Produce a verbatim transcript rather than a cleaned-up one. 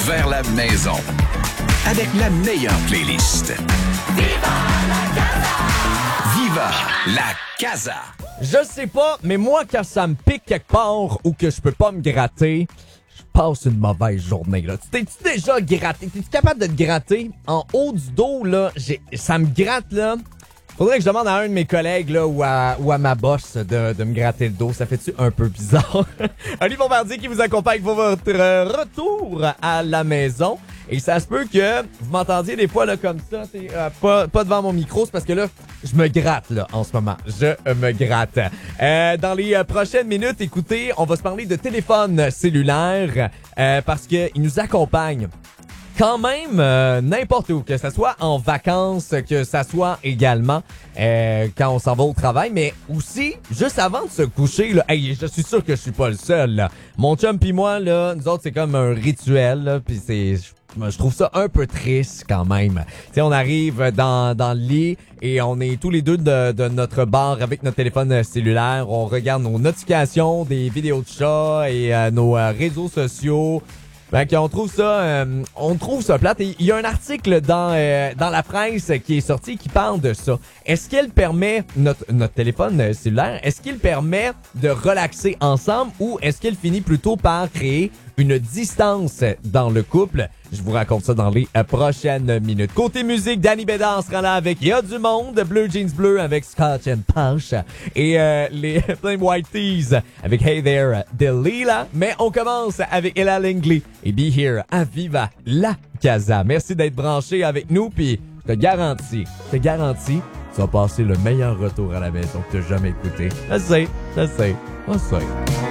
vers la maison. Avec la meilleure playlist. Viva la Casa! Viva la Casa! Je sais pas, mais moi, quand ça me pique quelque part ou que je peux pas me gratter, je passe une mauvaise journée, là. T'es-tu déjà gratté? T'es-tu capable de te gratter? En haut du dos, là, j'ai, ça me gratte, là. Faudrait que je demande à un de mes collègues, là, ou à, ou à ma boss de, de me gratter le dos. Ça fait-tu un peu bizarre? Oli Bombardier qui vous accompagne pour votre retour à la maison. Et ça se peut que vous m'entendiez des fois là comme ça, euh, pas, pas devant mon micro, c'est parce que là, je me gratte là en ce moment. Je euh, me gratte. Euh, dans les euh, prochaines minutes, écoutez, on va se parler de téléphone cellulaire euh, parce que il nous accompagne quand même euh, n'importe où, que ça soit en vacances, que ça soit également euh, quand on s'en va au travail, mais aussi juste avant de se coucher, là, hey, je suis sûr que je suis pas le seul. Là. Mon chum pis moi, là, nous autres, c'est comme un rituel, puis c'est je trouve ça un peu triste quand même. Tu sais, on arrive dans, dans le lit et on est tous les deux de, de notre bar avec notre téléphone cellulaire. On regarde nos notifications, des vidéos de chats et euh, nos euh, réseaux sociaux. Ben, on trouve ça, euh, on trouve ça plate. Et il y a un article dans euh, dans la presse qui est sorti qui parle de ça. Est-ce qu'elle permet notre notre téléphone cellulaire, est-ce qu'il permet de relaxer ensemble ou est-ce qu'elle finit plutôt par créer une distance dans le couple? Je vous raconte ça dans les euh, prochaines minutes. Côté musique, Danny Bédard sera là avec Y a du monde, Blue Jeans Bleu avec Scotch and Punch et euh, les Flame White Tees avec Hey There Delilah. Mais on commence avec Ella Langley et Be Here à Viva la Casa. Merci d'être branché avec nous, puis je te garantis, je te garantis, tu vas passer le meilleur retour à la maison que tu as jamais écouté. Je sais, je sais, je sais.